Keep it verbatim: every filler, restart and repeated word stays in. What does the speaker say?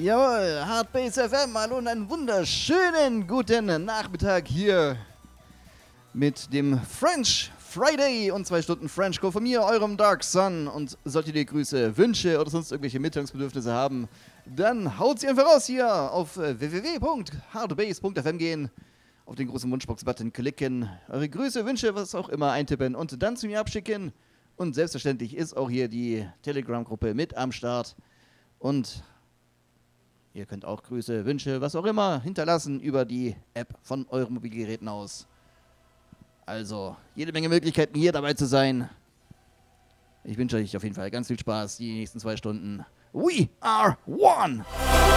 Jawohl, Hardbase F M, hallo und einen wunderschönen guten Nachmittag hier mit dem French Friday und zwei Stunden French Go von mir, eurem Dark Sun. Und solltet ihr Grüße, Wünsche oder sonst irgendwelche Mitteilungsbedürfnisse haben, dann haut sie einfach raus hier auf w w w punkt hardbase punkt f m gehen, auf den großen Wunschbox-Button klicken, eure Grüße, Wünsche, was auch immer eintippen und dann zu mir abschicken. Und selbstverständlich ist auch hier die Telegram-Gruppe mit am Start. Und ihr könnt auch Grüße, Wünsche, was auch immer hinterlassen über die App von euren Mobilgeräten aus. Also, jede Menge Möglichkeiten hier dabei zu sein. Ich wünsche euch auf jeden Fall ganz viel Spaß die nächsten zwei Stunden. We are one!